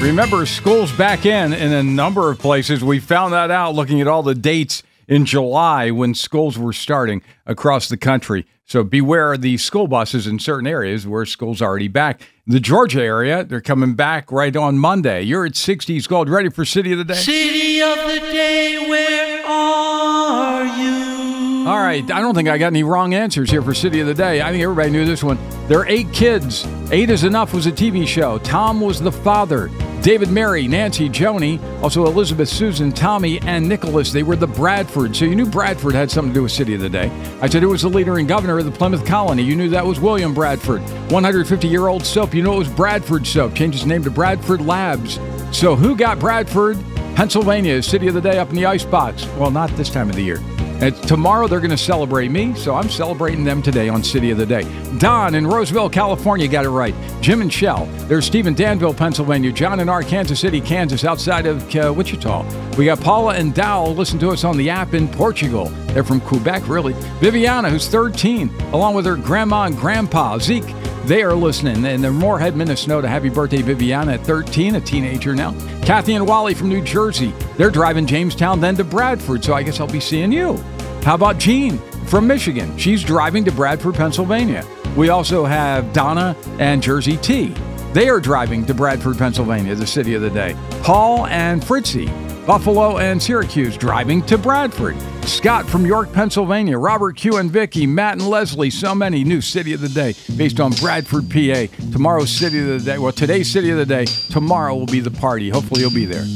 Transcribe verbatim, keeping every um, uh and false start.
Remember, school's back in in a number of places. We found that out looking at all the dates in July when schools were starting across the country. So beware the school buses in certain areas where school's already back. The Georgia area, they're coming back right on Monday. You're at sixties Gold. Ready for City of the Day? City of the Day, where are you? All right, I don't think I got any wrong answers here for City of the Day. I think everybody knew this one. There are eight kids. Eight is Enough was a T V show. Tom was the father. David, Mary, Nancy, Joni, also Elizabeth, Susan, Tommy, and Nicholas. They were the Bradford. So you knew Bradford had something to do with City of the Day. I said it was the leader and governor of the Plymouth Colony. You knew that was William Bradford. one hundred fifty-year-old soap. You know it was Bradford soap. Changed its name to Bradford Labs. So who got Bradford? Pennsylvania, City of the Day up in the icebox. Well, not this time of the year. And tomorrow they're going to celebrate me, so I'm celebrating them today on City of the Day. Don in Roseville, California got it right. Jim and Shell. There's Steve in Danville, Pennsylvania. John in our Kansas City, Kansas, outside of uh, Wichita. We got Paula and Dowell. Listen to us on the app in Portugal. They're from Quebec, really. Viviana, who's thirteen, along with her grandma and grandpa, Zeke. They are listening. And they're Moorhead, Minnesota. Happy birthday, Viviana, at thirteen, a teenager now. Kathy and Wally from New Jersey. They're driving Jamestown, then to Bradford, so I guess I'll be seeing you. How about Jean from Michigan? She's driving to Bradford, Pennsylvania. We also have Donna and Jersey T. They are driving to Bradford, Pennsylvania, the City of the Day. Paul and Fritzy, Buffalo and Syracuse, driving to Bradford. Scott from York, Pennsylvania. Robert, Q, and Vicky. Matt and Leslie. So many new City of the Day based on Bradford, P A. Tomorrow's City of the Day. Well, today's City of the Day. Tomorrow will be the party. Hopefully you'll be there.